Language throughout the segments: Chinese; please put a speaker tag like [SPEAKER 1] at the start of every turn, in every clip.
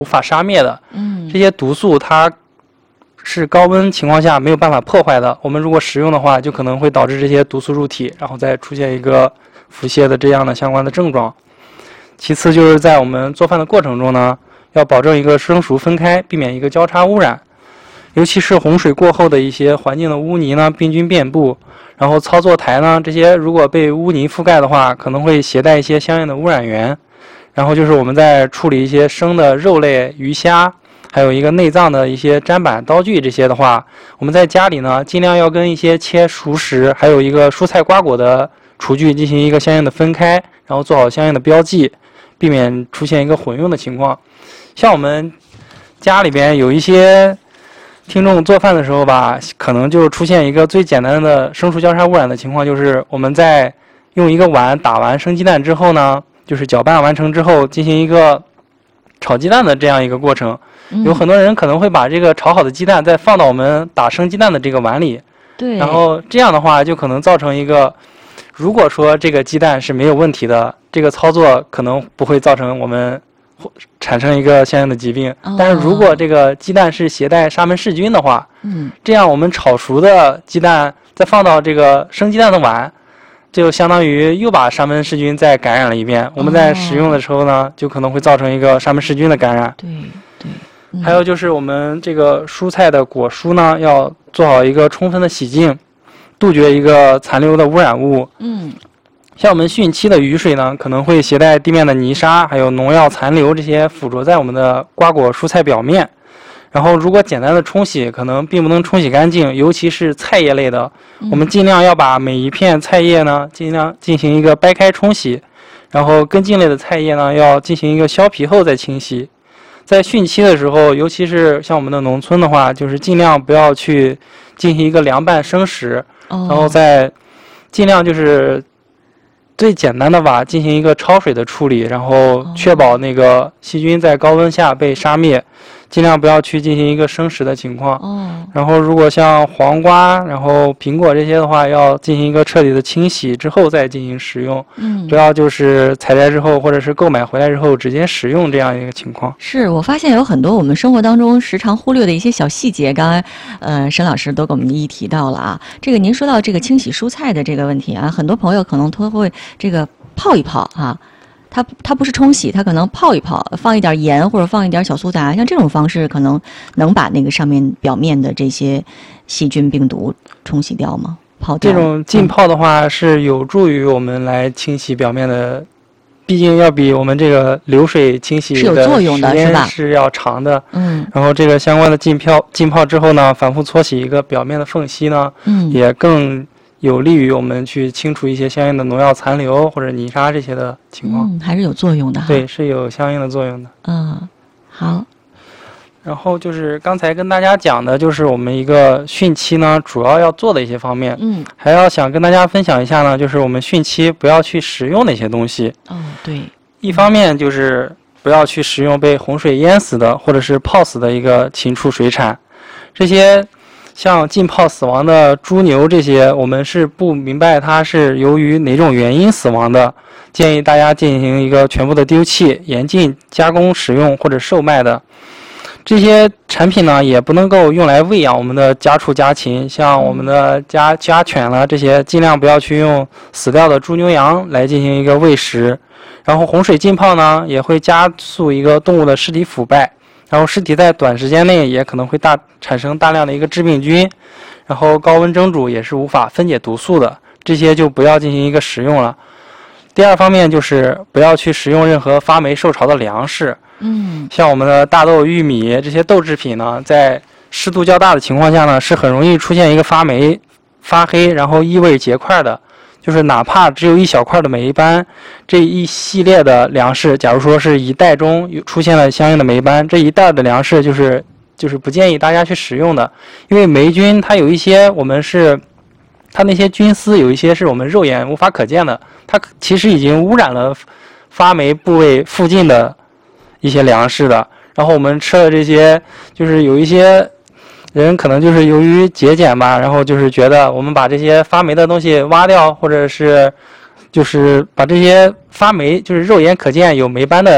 [SPEAKER 1] 无法杀灭的。这些毒素它是高温情况下没有办法破坏的，我们如果食用的话，就可能会导致这些毒素入体，然后再出现一个腹泻的这样的相关的症状。其次就是在我们做饭的过程中呢，要保证一个生熟分开，避免一个交叉污染。尤其是洪水过后的一些环境的污泥呢，病菌遍布，然后操作台呢，这些如果被污泥覆盖的话，可能会携带一些相应的污染源。然后就是我们在处理一些生的肉类、鱼虾，还有一个内脏的一些砧板、刀具这些的话，我们在家里呢，尽量要跟一些切熟食，还有一个蔬菜瓜果的厨具进行一个相应的分开，然后做好相应的标记，避免出现一个混用的情况。像我们家里边有一些听众做饭的时候吧，可能就出现一个最简单的生熟交叉污染的情况，就是我们在用一个碗打完生鸡蛋之后呢，就是搅拌完成之后进行一个炒鸡蛋的这样一个过程。有很多人可能会把这个炒好的鸡蛋再放到我们打生鸡蛋的这个碗里，
[SPEAKER 2] 对，
[SPEAKER 1] 然后这样的话就可能造成一个，如果说这个鸡蛋是没有问题的，这个操作可能不会造成我们产生一个相应的疾病。但是如果这个鸡蛋是携带沙门氏菌的话，这样我们炒熟的鸡蛋再放到这个生鸡蛋的碗，就相当于又把沙门氏菌再感染了一遍。我们在食用的时候呢，就可能会造成一个沙门氏菌的感染。
[SPEAKER 2] 对对。
[SPEAKER 1] 还有就是我们这个蔬菜的果蔬呢，要做好一个充分的洗净，杜绝一个残留的污染物。像我们汛期的雨水呢，可能会携带地面的泥沙，还有农药残留这些附着在我们的瓜果蔬菜表面。然后如果简单的冲洗，可能并不能冲洗干净，尤其是菜叶类的，我们尽量要把每一片菜叶呢，尽量进行一个掰开冲洗，然后根茎类的菜叶呢，要进行一个削皮后再清洗。在汛期的时候，尤其是像我们的农村的话，就是尽量不要去进行一个凉拌生食，然后再尽量就是最简单的吧，进行一个焯水的处理，然后确保那个细菌在高温下被杀灭，尽量不要去进行一个生食的情况。然后如果像黄瓜，然后苹果这些的话，要进行一个彻底的清洗之后再进行食用。不要就是采摘之后或者是购买回来之后直接食用这样一个情况。
[SPEAKER 2] 是我发现有很多我们生活当中时常忽略的一些小细节，刚才沈老师都给我们一一提到了啊。这个您说到这个清洗蔬菜的这个问题啊，很多朋友可能都会这个泡一泡啊。它不是冲洗，它可能泡一泡，放一点盐或者放一点小苏打，像这种方式可能能把那个上面表面的这些细菌病毒冲洗掉吗？泡掉。
[SPEAKER 1] 这种浸泡的话是有助于我们来清洗表面的，毕竟要比我们这个流水清洗的
[SPEAKER 2] 是有作用的，
[SPEAKER 1] 时间是要长的。然后这个相关的浸泡之后呢，反复搓洗一个表面的缝隙呢，也更有利于我们去清除一些相应的农药残留或者泥沙这些的情况。
[SPEAKER 2] 还是有作用的哈。
[SPEAKER 1] 对，是有相应的作用的。
[SPEAKER 2] 好。
[SPEAKER 1] 然后就是刚才跟大家讲的，就是我们一个汛期呢，主要要做的一些方面。还要想跟大家分享一下呢，就是我们汛期不要去食用哪些东西。
[SPEAKER 2] 对。
[SPEAKER 1] 一方面就是不要去食用被洪水淹死的或者是泡死的一个禽畜水产，这些像浸泡死亡的猪牛这些，我们是不明白它是由于哪种原因死亡的，建议大家进行一个全部的丢弃，严禁加工使用或者售卖的。这些产品呢，也不能够用来喂养我们的家畜家禽，像我们的家犬了，这些尽量不要去用死掉的猪牛羊来进行一个喂食。然后洪水浸泡呢，也会加速一个动物的尸体腐败，然后尸体在短时间内也可能会产生大量的一个致病菌，然后高温蒸煮也是无法分解毒素的，这些就不要进行一个食用了。第二方面就是不要去食用任何发霉受潮的粮食。像我们的大豆、玉米这些豆制品呢，在湿度较大的情况下呢，是很容易出现一个发霉、发黑，然后异味结块的。就是哪怕只有一小块的霉斑，这一系列的粮食，假如说是一袋中出现了相应的霉斑，这一袋的粮食就是不建议大家去食用的。因为霉菌它有一些它那些菌丝有一些是我们肉眼无法可见的，它其实已经污染了发霉部位附近的一些粮食的。然后我们吃的这些，就是有一些人可能就是由于节俭吧，然后就是觉得我们把这些发霉的东西挖掉，或者是就是把这些发霉就是肉眼可见有霉斑的地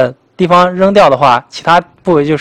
[SPEAKER 1] 地方扔掉的话，其他部位就